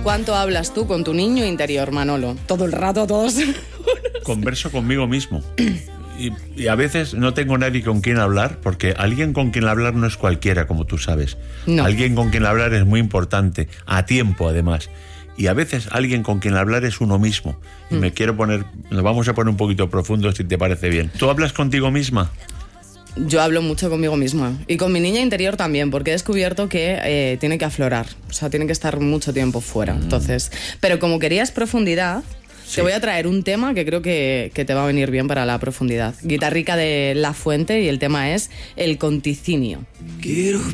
¿Cuánto hablas tú con tu niño interior, Manolo? Todo el rato, todos. Converso conmigo mismo. Y a veces no tengo nadie con quien hablar, porque alguien con quien hablar no es cualquiera, como tú sabes. No. Alguien con quien hablar es muy importante, a tiempo además. Y a veces alguien con quien hablar es uno mismo. Y nos vamos a poner un poquito profundo, si te parece bien. ¿Tú hablas contigo misma? Yo hablo mucho conmigo misma y con mi niña interior también, porque he descubierto que tiene que aflorar, o sea, tiene que estar mucho tiempo fuera. Entonces, pero como querías profundidad, te voy a traer un tema que creo que te va a venir bien para la profundidad. Guitarrica de La Fuente, y el tema es el conticinio. Quiero